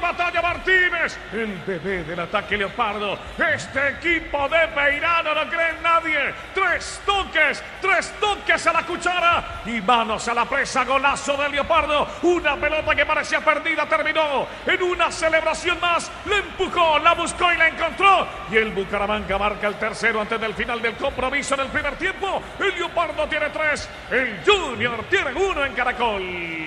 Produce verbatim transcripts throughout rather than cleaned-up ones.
Batalla Martínez, el bebé del ataque leopardo. Este equipo de Peirano no cree en nadie. Tres toques, tres toques a la cuchara y manos a la presa. Golazo del leopardo. Una pelota que parecía perdida terminó en una celebración más. Le empujó, la buscó y la encontró. Y el Bucaramanga marca el tercero antes del final del compromiso en el primer tiempo. El leopardo tiene tres, el Junior tiene uno en Caracol.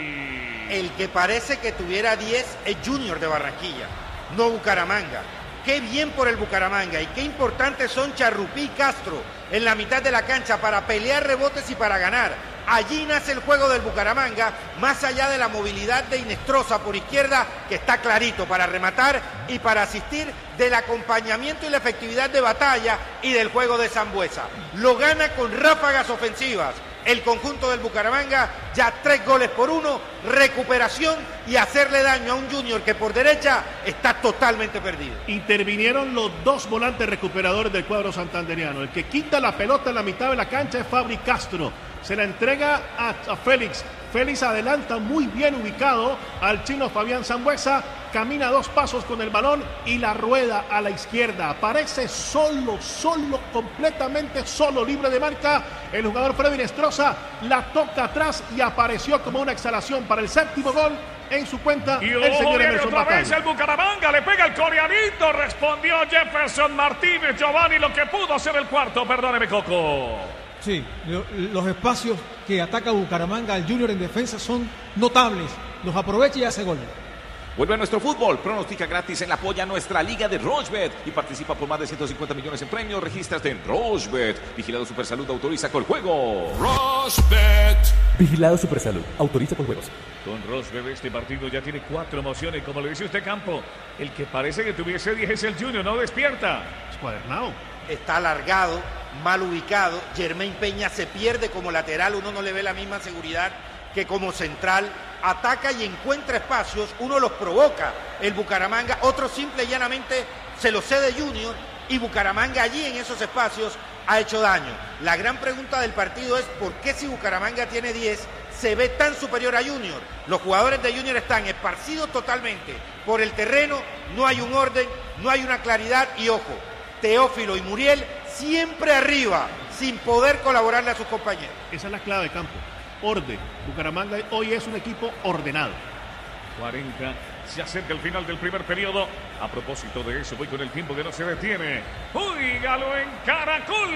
El que parece que tuviera diez es Junior de Barranquilla, no Bucaramanga. Qué bien por el Bucaramanga y qué importantes son Charrupí y Castro en la mitad de la cancha para pelear rebotes y para ganar. Allí nace el juego del Bucaramanga, más allá de la movilidad de Inestrosa por izquierda, que está clarito para rematar y para asistir, del acompañamiento y la efectividad de Batalla y del juego de Sambuesa. Lo gana con ráfagas ofensivas. El conjunto del Bucaramanga, ya tres goles por uno, recuperación y hacerle daño a un Junior que por derecha está totalmente perdido. Intervinieron los dos volantes recuperadores del cuadro santanderiano. El que quita la pelota en la mitad de la cancha es Fabri Castro. Se la entrega a, a Félix. Félix adelanta muy bien ubicado al chino Fabián Sambuesa. Camina dos pasos con el balón y la rueda a la izquierda. Aparece solo, solo, completamente solo, libre de marca. El jugador Freddy Inestrosa la toca atrás y apareció como una exhalación para el séptimo gol en su cuenta. Y el señor Emerson otra Batalla. vez el Bucaramanga, le pega el coreanito. Respondió Jefferson Martínez. Giovanni, lo que pudo hacer el cuarto. Perdóneme, Coco. Sí, lo, los espacios que ataca Bucaramanga al Junior en defensa son notables. Los aprovecha y hace gol. Vuelve a nuestro fútbol, pronostica gratis en la polla nuestra liga de Rochebet y participa por más de ciento cincuenta millones en premios. Regístrate en Rochebet. Vigilado Supersalud, autoriza con juego. Rochebet. Vigilado Supersalud, autoriza con juegos. Con Rochebet este partido ya tiene cuatro emociones, como le dice usted, Campo. El que parece que tuviese diez es el Junior, no despierta. Escuadernado. Está alargado, mal ubicado. Germain Peña se pierde como lateral, uno no le ve la misma seguridad que como central. Ataca y encuentra espacios, uno los provoca el Bucaramanga, otro simple y llanamente se los cede Junior y Bucaramanga allí en esos espacios ha hecho daño. La gran pregunta del partido es ¿por qué si Bucaramanga tiene diez se ve tan superior a Junior? Los jugadores de Junior están esparcidos totalmente por el terreno, no hay un orden, no hay una claridad y ojo, Teófilo y Muriel siempre arriba, sin poder colaborarle a sus compañeros. Esa es la clave de campo. Orden. Bucaramanga hoy es un equipo ordenado. cuarenta. Se acerca el final del primer periodo. A propósito de eso, voy con el tiempo que no se detiene. ¡Óigalo en Caracol!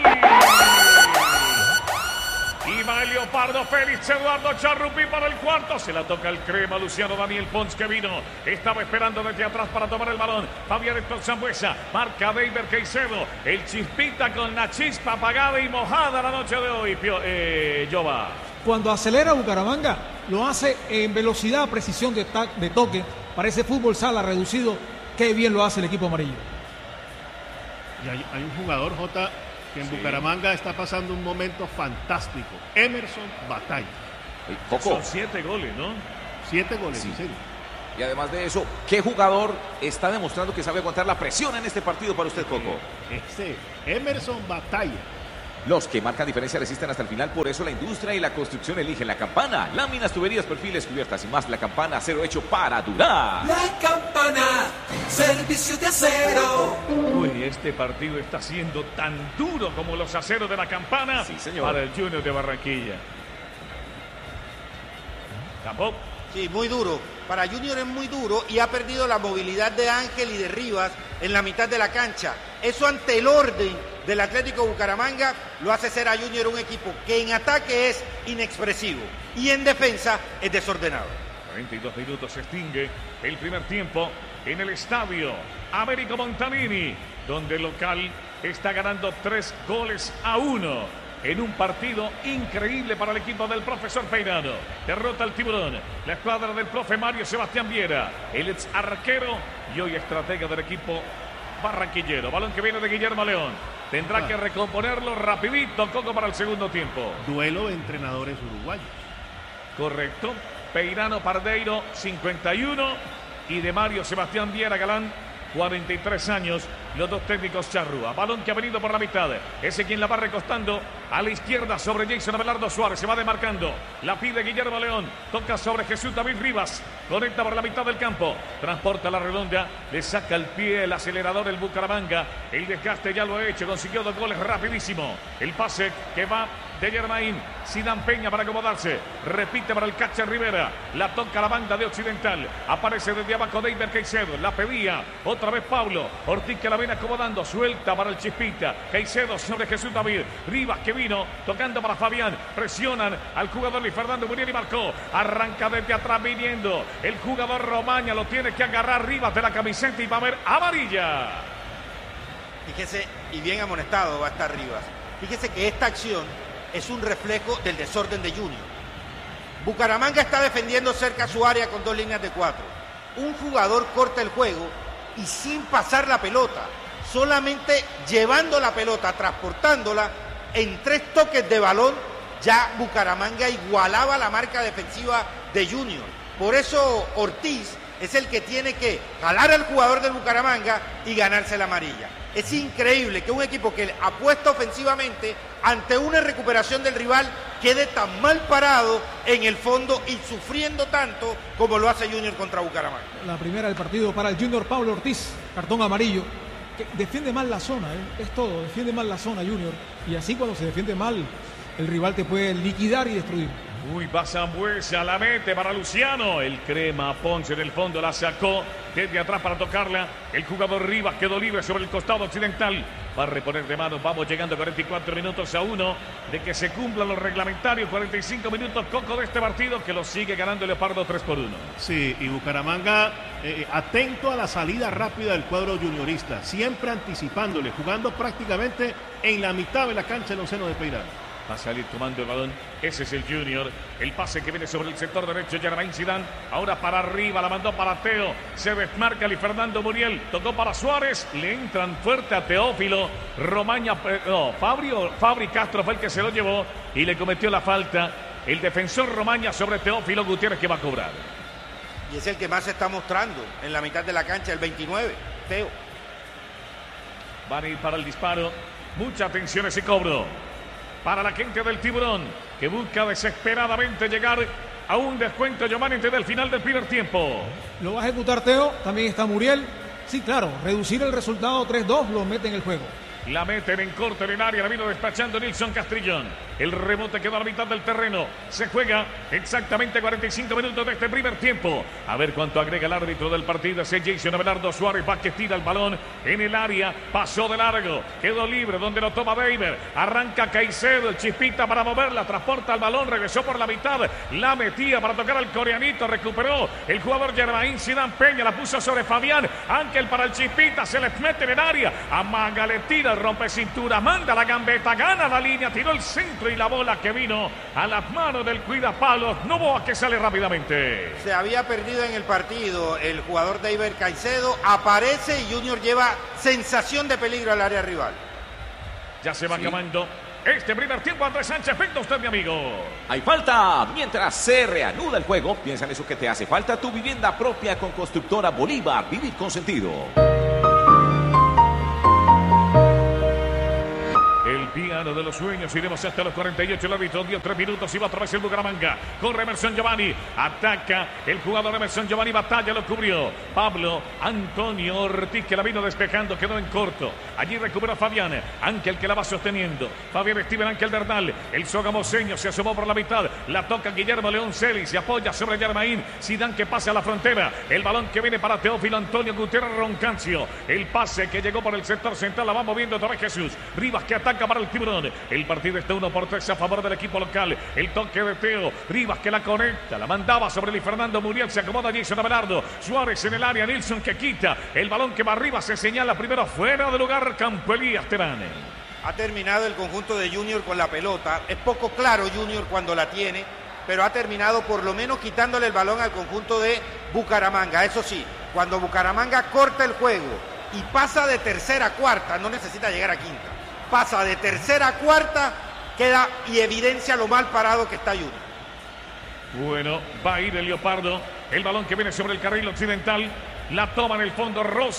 Y va el Leopardo, Félix Eduardo Charrupí para el cuarto. Se la toca el crema Luciano Daniel Pons, que vino. Estaba esperando desde atrás para tomar el balón. Fabián Héctor Sambuesa. Marca Deiber Caicedo. El Chispita con la chispa apagada y mojada la noche de hoy. Pio, eh, Jova. Cuando acelera Bucaramanga, lo hace en velocidad, precisión de, de toque. Parece fútbol sala reducido. Qué bien lo hace el equipo amarillo. Y hay, hay un jugador, J, que en sí. Bucaramanga está pasando un momento fantástico. Emerson Batalla. Coco. Son siete goles, ¿no? Siete goles, sí. en serio. Y además de eso, ¿qué jugador está demostrando que sabe aguantar la presión en este partido para usted, Coco? Este, Emerson Batalla. Los que marcan diferencia resisten hasta el final, por eso la industria y la construcción eligen la Campana. Láminas, tuberías, perfiles, cubiertas y más. La Campana, acero hecho para durar. La Campana, servicio de acero. Uy, este partido está siendo tan duro como los aceros de la Campana. Sí, señor. Para el Junior de Barranquilla. Campo. Sí, muy duro. Para Junior es muy duro y ha perdido la movilidad de Ángel y de Rivas en la mitad de la cancha. Eso ante el orden del Atlético Bucaramanga lo hace ser a Junior un equipo que en ataque es inexpresivo y en defensa es desordenado. cuarenta y dos minutos se extingue el primer tiempo en el estadio Américo Montanini, donde el local está ganando tres goles a uno. En un partido increíble para el equipo del profesor Peirano. Derrota al Tiburón. La escuadra del profe Mario Sebastián Viera. El ex arquero y hoy estratega del equipo barranquillero. Balón que viene de Guillermo León. Tendrá ah. que recomponerlo rapidito, Coco, para el segundo tiempo. Duelo de entrenadores uruguayos. Correcto. Peirano Pardeiro, cincuenta y uno. Y de Mario Sebastián Viera Galán, cuarenta y tres años, los dos técnicos Charrúa. Balón que ha venido por la mitad. Ese quien la va recostando a la izquierda sobre Jason Abelardo Suárez. Se va demarcando. La pide Guillermo León. Toca sobre Jesús David Rivas. Conecta por la mitad del campo. Transporta la redonda. Le saca el pie el acelerador el Bucaramanga. El desgaste ya lo ha hecho. Consiguió dos goles rapidísimo. El pase que va de Germain. Zidane Peña para acomodarse. Repite para el Cacha Rivera. La toca la banda de Occidental. Aparece desde abajo Deiber Caicedo. La pedía otra vez Pablo. Ortiz que la viene acomodando. Suelta para el Chispita. Caicedo sobre Jesús David. Rivas que vino tocando para Fabián. Presionan al jugador Luis Fernando Muriel y marcó. Arranca desde atrás viniendo. El jugador Romaña lo tiene que agarrar Rivas de la camiseta y va a haber amarilla. Fíjese, y bien amonestado va a estar Rivas. Fíjese que esta acción es un reflejo del desorden de Junior. Bucaramanga está defendiendo cerca a su área con dos líneas de cuatro. Un jugador corta el juego y sin pasar la pelota, solamente llevando la pelota, transportándola en tres toques de balón, ya Bucaramanga igualaba la marca defensiva de Junior. Por eso Ortiz es el que tiene que jalar al jugador del Bucaramanga y ganarse la amarilla. Es increíble que un equipo que apuesta ofensivamente ante una recuperación del rival quede tan mal parado en el fondo y sufriendo tanto como lo hace Junior contra Bucaramanga. La primera del partido para el Junior Pablo Ortiz, cartón amarillo, que defiende mal la zona, ¿eh? Es todo, defiende mal la zona Junior, y así cuando se defiende mal el rival te puede liquidar y destruir. Uy, va Sambuesa, la mete para Luciano. El crema Ponce en el fondo la sacó desde atrás para tocarla. El jugador Rivas quedó libre sobre el costado occidental. Va a reponer de manos. Vamos llegando a cuarenta y cuatro minutos a uno de que se cumplan los reglamentarios. cuarenta y cinco minutos Coco de este partido que lo sigue ganando el Leopardo tres por uno. Sí, y Bucaramanga eh, atento a la salida rápida del cuadro juniorista. Siempre anticipándole, jugando prácticamente en la mitad de la cancha en el seno de Peirano. Va a salir tomando el balón. Ese es el Junior. El pase que viene sobre el sector derecho. Germain Zidane. Ahora para arriba. La mandó para Teo. Se desmarca y Fernando Muriel. Tocó para Suárez. Le entran fuerte a Teófilo. Romaña. No, Fabri, Fabri Castro fue el que se lo llevó. Y le cometió la falta. El defensor Romaña sobre Teófilo Gutiérrez que va a cobrar. Y es el que más se está mostrando en la mitad de la cancha. El veintinueve. Teo. Van a ir para el disparo. Mucha atención a ese cobro. Para la gente del Tiburón, que busca desesperadamente llegar a un descuento, Giovanni, antes del final del primer tiempo. Lo va a ejecutar Teo, también está Muriel. Sí, claro, reducir el resultado tres dos lo mete en el juego. La meten en corto en el área, la vino despachando Nilson Castrillón. El rebote quedó a la mitad del terreno. Se juega exactamente cuarenta y cinco minutos de este primer tiempo. A ver cuánto agrega el árbitro del partido. Ese Jason Abelardo Suárez va que tira el balón en el área. Pasó de largo. Quedó libre donde lo toma Deiber. Arranca Caicedo, el Chispita para moverla. Transporta el balón, regresó por la mitad. La metía para tocar al coreanito. Recuperó el jugador Germain Zidane Peña. La puso sobre Fabián. Ángel para el Chispita. Se les mete en el área. Amaga, le tira, rompe cintura. Manda la gambeta. Gana la línea. Tiró el centro. Y la bola que vino a las manos del cuidapalos. Novoa que sale rápidamente. Se había perdido en el partido el jugador Deiber Caicedo. Aparece y Junior lleva sensación de peligro al área rival. Ya se va sí. acabando este primer tiempo. Andrés Sánchez, venga usted, mi amigo. Hay falta. Mientras se reanuda el juego, piensa en eso que te hace falta. Tu vivienda propia con Constructora Bolívar. Vivir con sentido. Piano de los sueños, iremos hasta los cuarenta y ocho. El árbitro dio tres minutos y va otra vez el Bucaramanga. Corre Emerson Giovanni, ataca el jugador Emerson Giovanni, batalla, lo cubrió Pablo Antonio Ortiz que la vino despejando, quedó en corto. Allí recupera Fabián, Ángel que la va sosteniendo. Fabián Steven Ángel Bernal, el sogamoseño se asomó por la mitad, la toca Guillermo León Celis, se apoya sobre Germain Zidane que pasa a la frontera. El balón que viene para Teófilo Antonio Gutiérrez Roncancio. El pase que llegó por el sector central, la va moviendo otra vez Jesús Rivas que ataca para el Tiburón. El partido está uno por tres a favor del equipo local. El toque de Teo. Rivas que la conecta. La mandaba sobre Luis Fernando Muriel. Se acomoda Jason Abelardo. Suárez en el área. Nilson que quita. El balón que va arriba se señala primero fuera de lugar. Campo Elías Terán. Ha terminado el conjunto de Junior con la pelota. Es poco claro Junior cuando la tiene, pero ha terminado por lo menos quitándole el balón al conjunto de Bucaramanga. Eso sí, cuando Bucaramanga corta el juego y pasa de tercera a cuarta, no necesita llegar a quinta. Pasa de tercera a cuarta, queda y evidencia lo mal parado que está Junior. Bueno, va a ir el Leopardo. El balón que viene sobre el carril occidental. La toma en el fondo Rosa.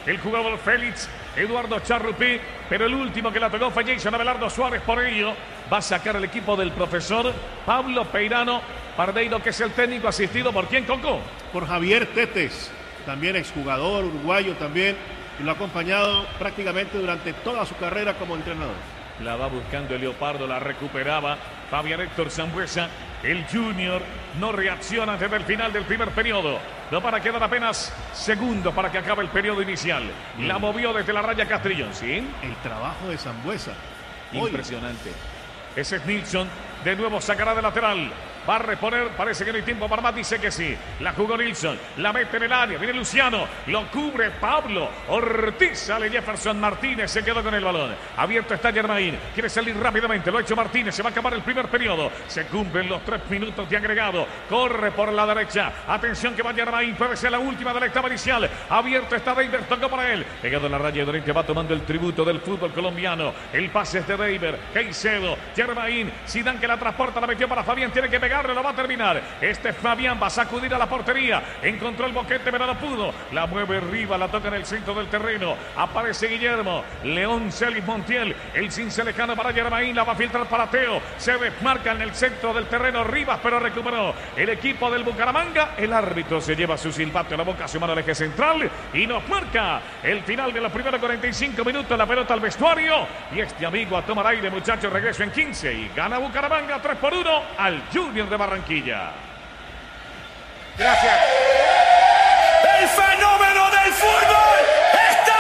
el jugador Félix, Eduardo Charrupí, pero el último que la tocó fue Jason Abelardo Suárez. Por ello va a sacar el equipo del profesor Pablo Peirano Pardeiro, que es el técnico, asistido por quién, Coco. Por Javier Tetes, también exjugador uruguayo también, y lo ha acompañado prácticamente durante toda su carrera como entrenador. La va buscando el Leopardo, la recuperaba Fabián Héctor Sambuesa. El Junior no reacciona desde el final del primer periodo. No para quedar apenas segundos para que acabe el periodo inicial. Bien. La movió desde la raya Castrillón, ¿sí? El trabajo de Sambuesa. Impresionante. Ese es Nilsson. De nuevo sacará de lateral. Va a reponer, parece que no hay tiempo para más, dice que sí. La jugó Nilsson, la mete en el área, viene Luciano, lo cubre Pablo Ortiz, sale Jefferson Martínez, se quedó con el balón. Abierto está Germain, quiere salir rápidamente, lo ha hecho Martínez, se va a acabar el primer periodo. Se cumplen los tres minutos de agregado, corre por la derecha, atención que va Germain, puede ser la última de la etapa inicial. Abierto está Deiber, tocó para él, pegado en la raya de Oriente, va tomando el tributo del fútbol colombiano. El pase es de Deiber, Caicedo, Germain, Zidane que la transporta, la metió para Fabián, tiene que pegar. Lo va a terminar. Este Fabián va a sacudir a la portería. Encontró el boquete, pero no pudo. La mueve arriba, la toca en el centro del terreno. Aparece Guillermo. León Celis Montiel. El cince lejano para Germain. La va a filtrar para Teo. Se desmarca en el centro del terreno Rivas, pero recuperó el equipo del Bucaramanga. El árbitro se lleva su silbato en la boca, su mano al eje central y nos marca el final de los primeros cuarenta y cinco minutos. La pelota al vestuario. Y este amigo a tomar aire, muchachos. Regreso en quince y gana Bucaramanga tres por uno al Junior de Barranquilla. Gracias. El fenómeno del fútbol está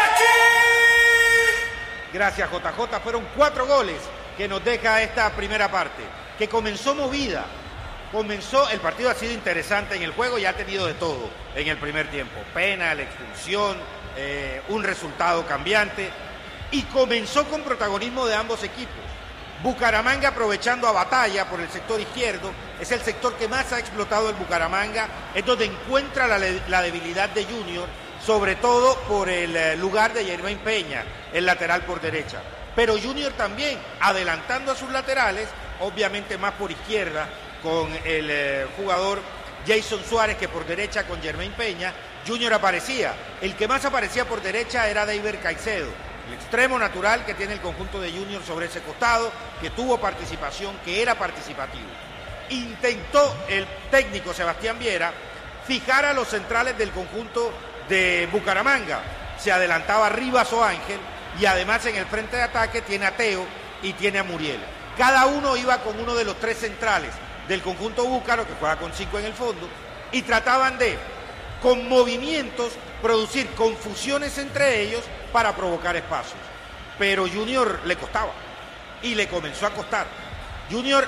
aquí. Gracias, J J. Fueron cuatro goles que nos deja esta primera parte, que comenzó movida. Comenzó, el partido ha sido interesante en el juego y ha tenido de todo en el primer tiempo. Penal, expulsión, eh, un resultado cambiante. Y comenzó con protagonismo de ambos equipos. Bucaramanga aprovechando a Batalla por el sector izquierdo, es el sector que más ha explotado el Bucaramanga, es donde encuentra la, la debilidad de Junior, sobre todo por el lugar de Germain Peña, el lateral por derecha. Pero Junior también, adelantando a sus laterales, obviamente más por izquierda, con el eh, jugador Jason Suárez, que por derecha con Germain Peña. Junior aparecía, el que más aparecía por derecha era Deiber Caicedo, el extremo natural que tiene el conjunto de Junior sobre ese costado, que tuvo participación, que era participativo. Intentó el técnico Sebastián Viera fijar a los centrales del conjunto de Bucaramanga. Se adelantaba Rivas o Ángel, y además en el frente de ataque tiene a Teo y tiene a Muriel. Cada uno iba con uno de los tres centrales del conjunto búcaro, que juega con cinco en el fondo, y trataban de, con movimientos, producir confusiones entre ellos para provocar espacios. Pero Junior le costaba y le comenzó a costar. Junior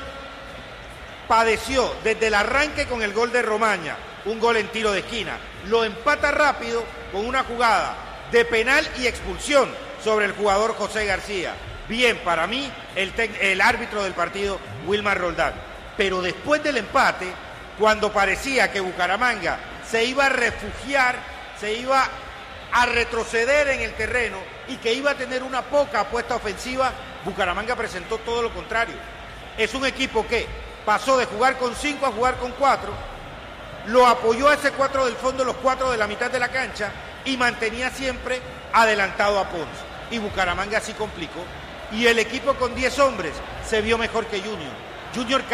padeció desde el arranque con el gol de Romaña, un gol en tiro de esquina. Lo empata rápido con una jugada de penal y expulsión sobre el jugador José García. Bien, para mí, el, el árbitro del partido, Wilmar Roldán. Pero después del empate, cuando parecía que Bucaramanga se iba a refugiar, se iba a retroceder en el terreno y que iba a tener una poca apuesta ofensiva, Bucaramanga presentó todo lo contrario. Es un equipo que pasó de jugar con cinco a jugar con cuatro, lo apoyó a ese cuatro del fondo, los cuatro de la mitad de la cancha, y mantenía siempre adelantado a Pons. Y Bucaramanga así complicó. Y el equipo con diez hombres se vio mejor que Junior. Junior